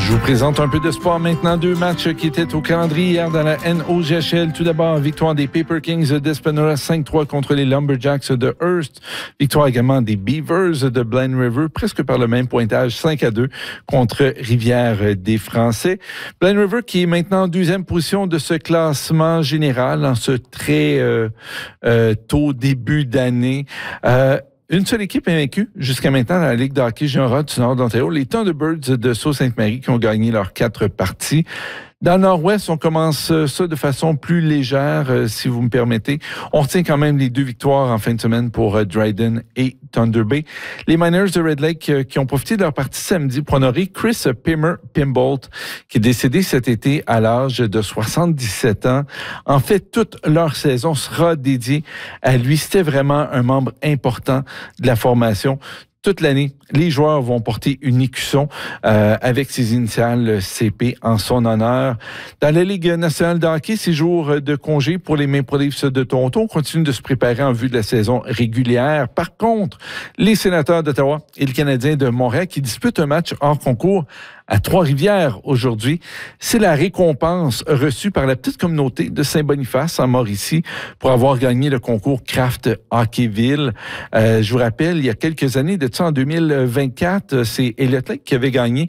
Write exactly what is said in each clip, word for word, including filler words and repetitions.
Je vous présente un peu de sport maintenant. Deux matchs qui étaient au calendrier hier dans la N O G H L. Tout d'abord, victoire des Paper Kings d'Espanola cinq trois contre les Lumberjacks de Hearst. Victoire également des Beavers de Blind River, presque par le même pointage, cinq à deux contre Rivière des Français. Blind River qui est maintenant en deuxième position de ce classement général en ce très euh, euh, tôt début d'année. Euh, Une seule équipe invaincue jusqu'à maintenant dans la Ligue de hockey junior du Nord de l'Ontario, les Thunderbirds de Sault-Sainte-Marie qui ont gagné leurs quatre parties. Dans le Nord-Ouest, on commence ça de façon plus légère, euh, si vous me permettez. On retient quand même les deux victoires en fin de semaine pour euh, Dryden et Thunder Bay. Les Miners de Red Lake euh, qui ont profité de leur partie samedi pour honorer Chris Pimmer Pimbolt, qui est décédé cet été à l'âge de soixante-dix-sept ans. En fait, toute leur saison sera dédiée à lui. C'était vraiment un membre important de la formation. Toute l'année, les joueurs vont porter une écusson euh, avec ses initiales C P en son honneur. Dans la Ligue nationale de hockey, six jours de congé pour les Maple Leafs de Toronto. On continue de se préparer en vue de la saison régulière. Par contre, les Sénateurs d'Ottawa et le Canadien de Montréal qui disputent un match hors concours à Trois-Rivières aujourd'hui. C'est la récompense reçue par la petite communauté de Saint-Boniface en Mauricie pour avoir gagné le concours Craft Hockeyville. Euh, je vous rappelle, il y a quelques années, de ça en deux mille vingt-quatre, c'est Elliott Lake qui avait gagné.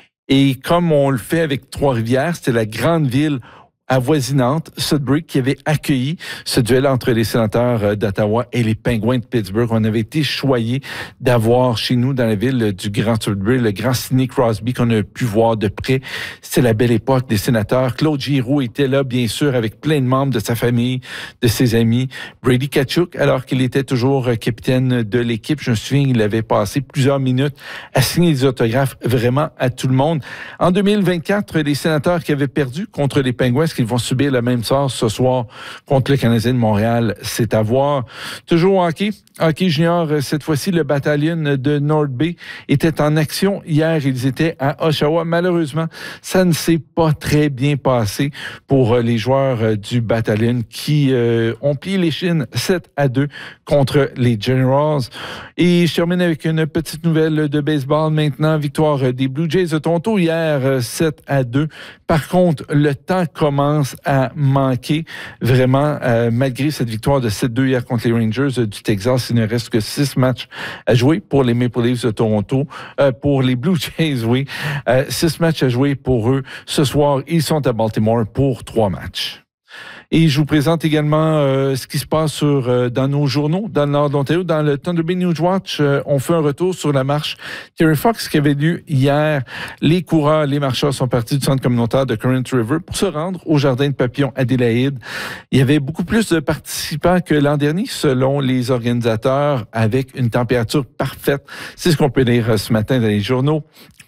Et comme on le fait avec Trois-Rivières, c'était la grande ville avoisinante, Sudbury, qui avait accueilli ce duel entre les Sénateurs d'Ottawa et les Penguins de Pittsburgh. On avait été choyés d'avoir chez nous, dans la ville du Grand Sudbury, le grand Sidney Crosby qu'on a pu voir de près. C'était la belle époque des Sénateurs. Claude Giroux était là, bien sûr, avec plein de membres de sa famille, de ses amis. Brady Tkachuk, alors qu'il était toujours capitaine de l'équipe, je me souviens, il avait passé plusieurs minutes à signer des autographes vraiment à tout le monde. En deux mille vingt-quatre, les Sénateurs qui avaient perdu contre les Penguins, ils vont subir le même sort ce soir contre le Canadien de Montréal. C'est à voir. Toujours au hockey. Hockey junior, cette fois-ci, le bataillon de North Bay était en action. Hier, ils étaient à Oshawa. Malheureusement, ça ne s'est pas très bien passé pour les joueurs du bataillon qui euh, ont plié les chines sept à deux contre les Generals. Et je termine avec une petite nouvelle de baseball maintenant. Victoire des Blue Jays de Toronto hier, sept à deux. Par contre, le temps commence à manquer vraiment, euh, malgré cette victoire de sept deux hier contre les Rangers euh, du Texas. Il ne reste que six matchs à jouer pour les Maple Leafs de Toronto, euh, pour les Blue Jays, oui. Euh, six matchs à jouer pour eux. Ce soir, ils sont à Baltimore pour trois matchs. Et je vous présente également euh, ce qui se passe sur, euh, dans nos journaux, dans le nord de l'Ontario. Dans le Thunder Bay News Watch, euh, on fait un retour sur la marche Terry Fox qui avait lieu hier. Les coureurs, les marcheurs sont partis du centre communautaire de Current River pour se rendre au jardin de papillons Adélaïde. Il y avait beaucoup plus de participants que l'an dernier, selon les organisateurs, avec une température parfaite. C'est ce qu'on peut lire ce matin dans les journaux.